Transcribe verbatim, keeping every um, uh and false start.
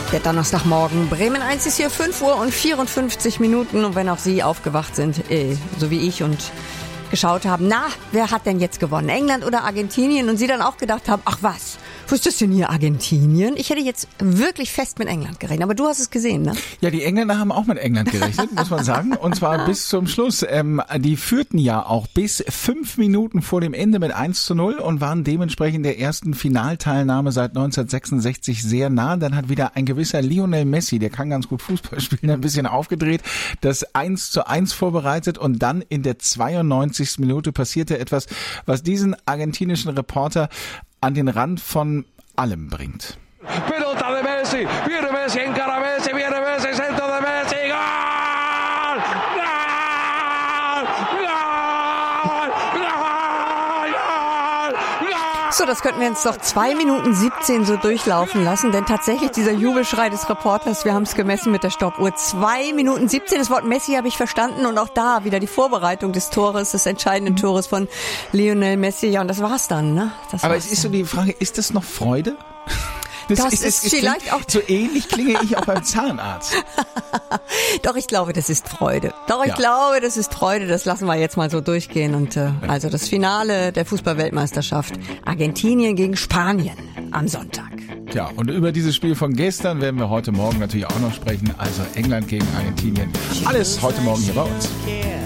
Der Donnerstagmorgen. Bremen eins ist hier fünf Uhr und vierundfünfzig Minuten. Und wenn auch Sie aufgewacht sind, äh, so wie ich, und geschaut haben, na, wer hat denn jetzt gewonnen? England oder Argentinien? Und Sie dann auch gedacht haben, ach was, wo ist das denn hier, Argentinien? Ich hätte jetzt wirklich fest mit England gerechnet, aber du hast es gesehen, ne? Ja, die Engländer haben auch mit England gerechnet, muss man sagen. Und zwar bis zum Schluss. Ähm, die führten ja auch bis fünf Minuten vor dem Ende mit eins zu null und waren dementsprechend der ersten Finalteilnahme seit neunzehnhundertsechsundsechzig sehr nah. Dann hat wieder ein gewisser Lionel Messi, der kann ganz gut Fußball spielen, ein bisschen aufgedreht, das eins zu eins vorbereitet, und dann in der zweiundneunzigsten Minute passierte etwas, was diesen argentinischen Reporter an den Rand von allem bringt. Pelota de Messi, viene Messi, encara Messi, viene Messi, centro de Messi, gol! Gol! Gol! Gol! Gol! So, das könnten wir jetzt doch zwei Minuten siebzehn so durchlaufen lassen, denn tatsächlich dieser Jubelschrei des Reporters, wir haben es gemessen mit der Stoppuhr, zwei Minuten siebzehn, das Wort Messi habe ich verstanden, und auch da wieder die Vorbereitung des Tores, des entscheidenden Tores von Lionel Messi, ja, und das war's dann, ne? Das Aber war's es ist so dann. die Frage, ist das noch Freude? Das, das ist, ist, ist vielleicht auch so ähnlich klinge ich auch beim Zahnarzt. Doch, ich glaube, das ist Freude. Doch, ich Ja. glaube, das ist Freude. Das lassen wir jetzt mal so durchgehen. Und äh, also das Finale der Fußball-Weltmeisterschaft. Argentinien gegen Spanien am Sonntag. Tja, und über dieses Spiel von gestern werden wir heute Morgen natürlich auch noch sprechen. Also England gegen Argentinien. Alles heute Morgen hier bei uns.